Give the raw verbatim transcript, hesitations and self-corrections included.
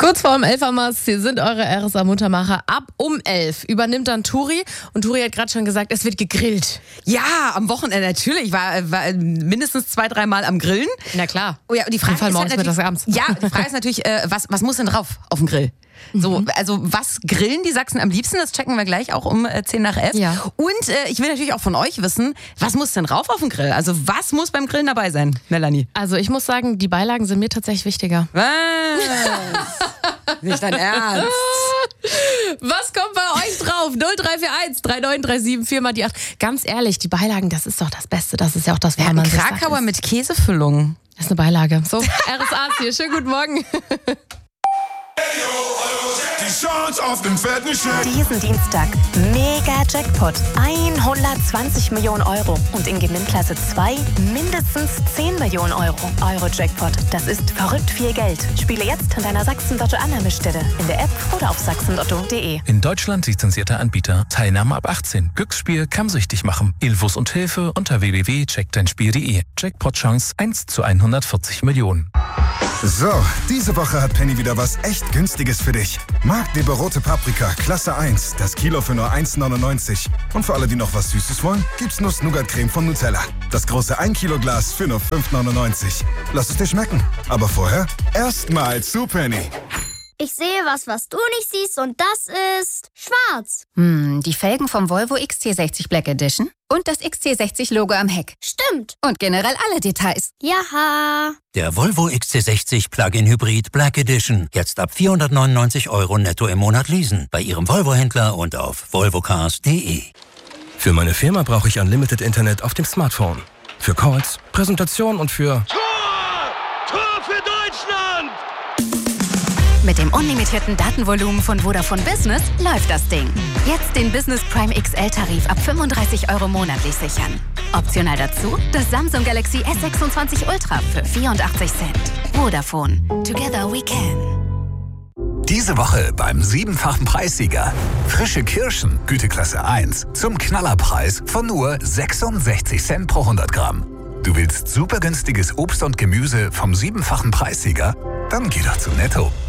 Kurz vorm Elfermast, hier sind eure R S A-Muntermacher. Ab um elf übernimmt dann Turi. Und Turi hat gerade schon gesagt, es wird gegrillt. Ja, am Wochenende natürlich. War, war mindestens zwei, dreimal am Grillen. Na klar. Oh ja, und die Frage ist halt morgens, natürlich, mittags, abends. Ja, die Frage ist natürlich, äh, was, was muss denn drauf auf dem Grill? So, also was grillen die Sachsen am liebsten? Das checken wir gleich auch um äh, zehn nach elf. Ja. Und äh, ich will natürlich auch von euch wissen, was muss denn rauf auf dem Grill? Also was muss beim Grillen dabei sein, Melanie? Also ich muss sagen, die Beilagen sind mir tatsächlich wichtiger. Was? Nicht dein Ernst? Was kommt bei euch drauf? null drei vier eins drei neun drei sieben vier mal die acht. Ganz ehrlich, die Beilagen, das ist doch das Beste. Das ist ja auch das, woran Ja, man ein sich satt Krakauer ist. mit Käsefüllung. Das ist eine Beilage. So, R S A ist hier. Schönen guten Morgen. Die Chance auf den fetten Scheck. Diesen Dienstag Mega Jackpot. hundertzwanzig Millionen Euro. Und in Gewinnklasse zwei mindestens zehn Millionen Euro. Euro-Jackpot. Das ist verrückt viel Geld. Spiele jetzt an deiner Sachsen-Lotto-Annahmestelle. In der App oder auf sachsenlotto punkt de. In Deutschland lizenzierter Anbieter. Teilnahme ab achtzehn. Glücksspiel kann süchtig machen. Infos und Hilfe unter w w w punkt check dein spiel punkt de. Jackpot-Chance eins zu hundertvierzig Millionen. So, diese Woche hat Penny wieder was echt Günstiges für dich. Magdeburger rote Paprika, Klasse eins, das Kilo für nur eins neunundneunzig. Und für alle, die noch was Süßes wollen, gibt's Nuss-Nougat-Creme von Nutella. Das große ein Kilo Glas für nur fünf neunundneunzig. Lass es dir schmecken. Aber vorher erstmal zu Penny. Ich sehe was, was du nicht siehst, und das ist schwarz. Hm, die Felgen vom Volvo X C sechzig Black Edition und das X C sechzig Logo am Heck. Stimmt. Und generell alle Details. Jaha. Der Volvo X C sechzig Plug-in Hybrid Black Edition. Jetzt ab vierhundertneunundneunzig Euro netto im Monat leasen. Bei Ihrem Volvo-Händler und auf volvocars punkt de. Für meine Firma brauche ich Unlimited Internet auf dem Smartphone. Für Calls, Präsentation und für... Tor! Tor für Deutschland! Mit dem unlimitierten Datenvolumen von Vodafone Business läuft das Ding. Jetzt den Business Prime X L-Tarif ab fünfunddreißig Euro monatlich sichern. Optional dazu das Samsung Galaxy S sechsundzwanzig Ultra für vierundachtzig Cent. Vodafone. Together we can. Diese Woche beim siebenfachen Preissieger. Frische Kirschen, Güteklasse eins, zum Knallerpreis von nur sechsundsechzig Cent pro hundert Gramm. Du willst super günstiges Obst und Gemüse vom siebenfachen Preissieger? Dann geh doch zu Netto.